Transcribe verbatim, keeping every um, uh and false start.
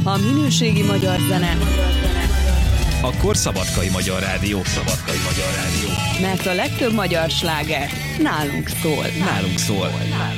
A minőségi magyar zene. Akkor Szabadkai Magyar Rádió. Szabadkai Magyar Rádió. Mert a legtöbb magyar sláger nálunk szól. Nálunk szól.